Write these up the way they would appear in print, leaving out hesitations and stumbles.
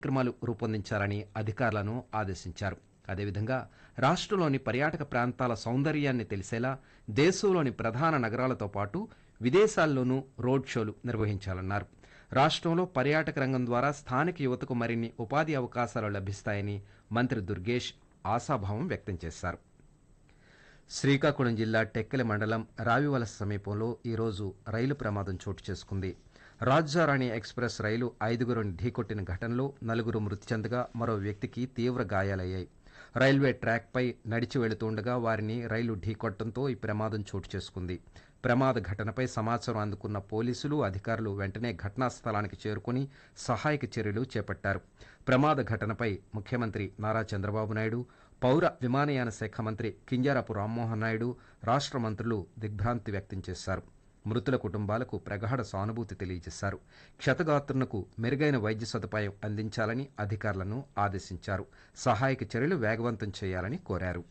కార్యక్రమాలు రూపొందించాలని అధికారులను ఆదేశించారు. అదేవిధంగా రాష్ట్రంలోని పర్యాటక ప్రాంతాల సౌందర్యాన్ని తెలిసేలా దేశంలోని ప్రధాన నగరాలతో పాటు విదేశాల్లోనూ రోడ్ షోలు నిర్వహించాలన్నారు. రాష్ట్రంలో పర్యాటక రంగం ద్వారా స్థానిక యువతకు మరిన్ని ఉపాధి అవకాశాలు లభిస్తాయని మంత్రి దుర్గేష్ ఆశాభావం వ్యక్తం చేశారు. శ్రీకాకుళం జిల్లా టెక్కలి మండలం రావివలస సమీపంలో ఈరోజు రైలు ప్రమాదం చోటు చేసుకుంది. రాజ్యారాణి ఎక్స్ప్రెస్ రైలు 5గురిని ఢీకొట్టిన ఘటనలో 4 మృతి చెందగా మరో వ్యక్తికి తీవ్ర గాయాలయ్యాయి. రైల్వే ట్రాక్పై నడిచి వెళుతుండగా వారిని రైలు ఢీకొట్టడంతో ఈ ప్రమాదం చోటు చేసుకుంది. ప్రమాద ఘటనపై సమాచారం అందుకున్న పోలీసులు అధికారులు వెంటనే ఘటనా స్థలానికి చేరుకుని సహాయక చర్యలు చేపట్టారు. ప్రమాద ఘటనపై ముఖ్యమంత్రి నారా చంద్రబాబు నాయుడు, పౌర విమానయాన శాఖ మంత్రి కింజరాపు రామ్మోహన్ నాయుడు, రాష్ట్ర మంత్రులు దిగ్భ్రాంతి వ్యక్తం చేశారు. మృతుల కుటుంబాలకు ప్రగాఢ సానుభూతి తెలియజేశారు. క్షతగాత్రులకు మెరుగైన వైద్య సదుపాయం అందించాలని అధికారులను ఆదేశించారు. సహాయక చర్యలు వేగవంతం చేయాలని కోరారు.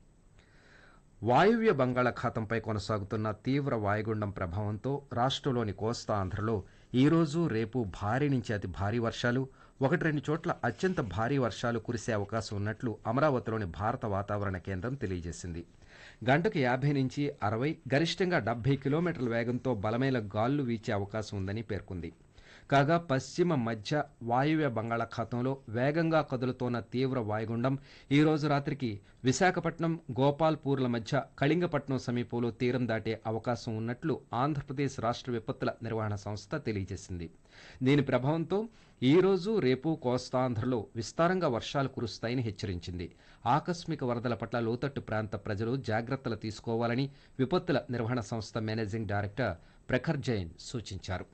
వాయువ్య బంగాళాఖాతంపై కొనసాగుతున్న తీవ్ర వాయుగుండం ప్రభావంతో రాష్ట్రంలోని కోస్తా ఆంధ్రలో ఈరోజు రేపు భారీ నుంచి అతి భారీ వర్షాలు, 1-2 చోట్ల అత్యంత భారీ వర్షాలు కురిసే అవకాశం ఉన్నట్లు అమరావతిలోని భారత వాతావరణ కేంద్రం తెలియజేసింది. గంటకు 50 నుంచి 60, గరిష్టంగా 70 కిలోమీటర్ల వేగంతో బలమైన గాలులు వీచే అవకాశం ఉందని పేర్కొంది. కాగా పశ్చిమ మధ్య వాయువ్య బంగాళాఖాతంలో వేగంగా కదులుతోన్న తీవ్ర వాయుగుండం ఈ రోజు రాత్రికి విశాఖపట్నం, గోపాల్పూర్ల మధ్య కళింగపట్నం సమీపంలో తీరం దాటే అవకాశం ఉన్నట్లు ఆంధ్రప్రదేశ్ రాష్ట్ర విపత్తుల నిర్వహణ సంస్థ తెలియజేసింది. దీని ప్రభావంతో ఈ రోజు రేపు కోస్తాంధ్రలో విస్తారంగా వర్షాలు కురుస్తాయని హెచ్చరించింది. ఆకస్మిక వరదల పట్ల లోతట్టు ప్రాంత ప్రజలు జాగ్రత్తలు తీసుకోవాలని విపత్తుల నిర్వహణ సంస్థ మేనేజింగ్ డైరెక్టర్ ప్రఖర్ జైన్ సూచించారు.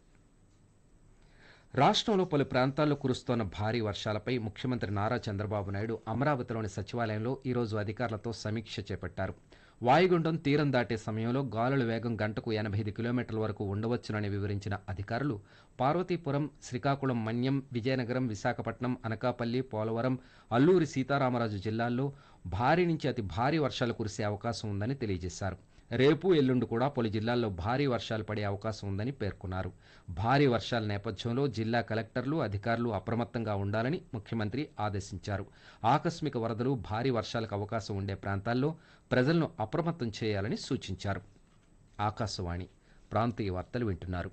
రాష్ట్రంలో పలు ప్రాంతాల్లో కురుస్తోన్న భారీ వర్షాలపై ముఖ్యమంత్రి నారా చంద్రబాబు నాయుడు అమరావతిలోని సచివాలయంలో ఈరోజు అధికారులతో సమీక్ష చేపట్టారు. వాయుగుండం తీరం దాటే సమయంలో గాలుల వేగం గంటకు 85 కిలోమీటర్ల వరకు ఉండవచ్చునని వివరించిన అధికారులు పార్వతీపురం, శ్రీకాకుళం, మన్యం, విజయనగరం, విశాఖపట్నం, అనకాపల్లి, పోలవరం, అల్లూరి సీతారామరాజు జిల్లాల్లో భారీ నుంచి అతి భారీ వర్షాలు కురిసే అవకాశం ఉందని తెలియజేశారు. రేపు, ఎల్లుండి కూడా పలు జిల్లాల్లో భారీ వర్షాలు పడే అవకాశం ఉందని పేర్కొన్నారు. భారీ వర్షాల నేపథ్యంలో జిల్లా కలెక్టర్లు, అధికారులు అప్రమత్తంగా ఉండాలని ముఖ్యమంత్రి ఆదేశించారు. ఆకస్మిక వరదలు, భారీ వర్షాలకు అవకాశం ఉండే ప్రాంతాల్లో ప్రజలను అప్రమత్తం చేయాలని సూచించారు. ఆకాశవాణి ప్రాంతీయ వార్తలు వింటున్నారు.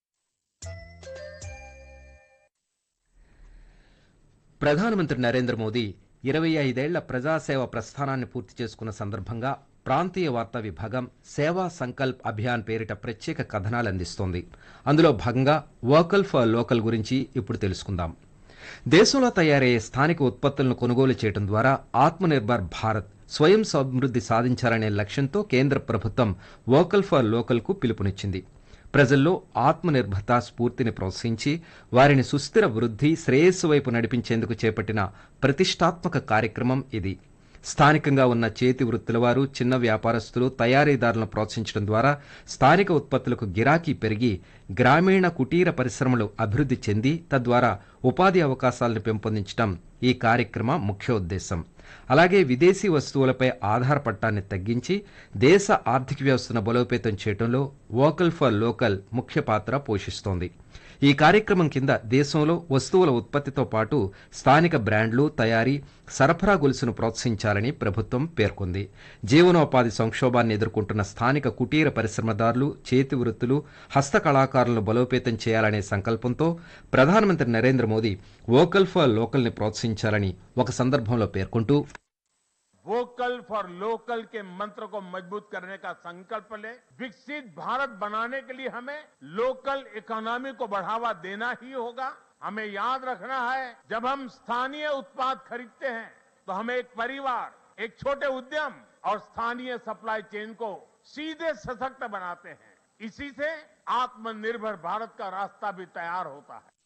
ప్రధానమంత్రి నరేంద్ర మోదీ 25 ఏళ్ల ప్రజాసేవ ప్రస్థానాన్ని పూర్తి చేసుకున్న సందర్భంగా ప్రాంతీయ వార్తా విభాగం సేవా సంకల్ప్ అభియాన్ పేరిట ప్రత్యేక కథనాలు అందిస్తోంది. అందులో భాగంగా వోకల్ ఫర్ లోకల్ గురించి ఇప్పుడు తెలుసుకుందాం. దేశంలో తయారయ్యే స్థానిక ఉత్పత్తులను కొనుగోలు చేయడం ద్వారా ఆత్మనిర్భర్ భారత్, స్వయం సమృద్ధి సాధించాలనే లక్ష్యంతో కేంద్ర ప్రభుత్వం వోకల్ ఫర్ లోకల్కు పిలుపునిచ్చింది. ప్రజల్లో ఆత్మనిర్భరతా స్ఫూర్తిని ప్రోత్సహించి వారిని సుస్థిర వృద్ధి, శ్రేయస్సు వైపు నడిపించేందుకు చేపట్టిన ప్రతిష్టాత్మక కార్యక్రమం ఇది. స్థానికంగా ఉన్న చేతి వృత్తుల వారు, చిన్న వ్యాపారస్తులు, తయారీదారులను ప్రోత్సహించడం ద్వారా స్థానిక ఉత్పత్తులకు గిరాకీ పెరిగి గ్రామీణ కుటీర పరిశ్రమలు అభివృద్ధి చెంది తద్వారా ఉపాధి అవకాశాలను పెంపొందించడం ఈ కార్యక్రమ ముఖ్య ఉద్దేశం. అలాగే విదేశీ వస్తువులపై ఆధారపడటాన్ని తగ్గించి దేశ ఆర్థిక వ్యవస్థను బలోపేతం చేయడంలో వోకల్ ఫర్ లోకల్ ముఖ్య పాత్ర పోషిస్తోంది. ఈ కార్యక్రమం కింద దేశంలో వస్తువుల ఉత్పత్తితో పాటు స్థానిక బ్రాండ్లు, తయారీ, సరఫరా గొలుసును ప్రోత్సహించాలని ప్రభుత్వం పేర్కొంది. జీవనోపాధి సంక్షోభాన్ని ఎదుర్కొంటున్న స్థానిక కుటీర పరిశ్రమదారులు, చేతి వృత్తులు, హస్తకళాకారులను బలోపేతం చేయాలనే సంకల్పంతో ప్రధానమంత్రి Narendra Modi vocal for local ని ప్రోత్సహించాలని ఒక సందర్భంలో పేర్కొంటూ, वोकल फॉर लोकल के मंत्र को मजबूत करने का संकल्प ले, विकसित भारत बनाने के लिए हमें लोकल इकोनॉमी को बढ़ावा देना ही होगा. हमें याद रखना है, जब हम स्थानीय उत्पाद खरीदते हैं तो हमें एक परिवार, एक छोटे उद्यम और स्थानीय सप्लाई चेन को सीधे सशक्त बनाते हैं. इसी से आत्मनिर्भर भारत का रास्ता भी तैयार होता है.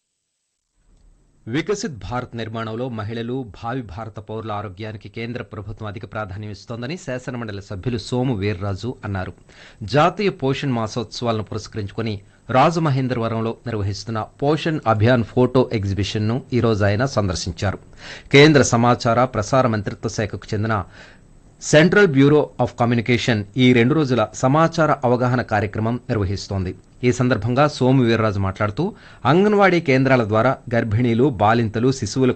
వికసిత్ భారత్ నిర్మాణంలో మహిళలు, భావి భారత పౌరుల ఆరోగ్యానికి కేంద్ర ప్రభుత్వం అధిక ప్రాధాన్యం ఇస్తోందని శాసనమండలి సభ్యులు సోము వీర్రాజు అన్నారు. జాతీయ పోషణ్ మాసోత్సవాలను పురస్కరించుకుని రాజమహేంద్రవరంలో నిర్వహిస్తున్న పోషణ్ అభియాన్ ఫోటో ఎగ్జిబిషన్ను ఈరోజు ఆయన సందర్శించారు. కేంద్ర సమాచార ప్రసార మంత్రిత్వ శాఖకు చెందిన సెంట్రల్ బ్యూరో ఆఫ్ కమ్యూనికేషన్ ఈ 2 రోజుల సమాచార అవగాహన కార్యక్రమం నిర్వహిస్తోంది. ఈ సందర్భంగా సోము వీర్రాజు మాట్లాడుతూ అంగన్వాడీ కేంద్రాల ద్వారా గర్భిణీలు, బాలింతలు, శిశువులకు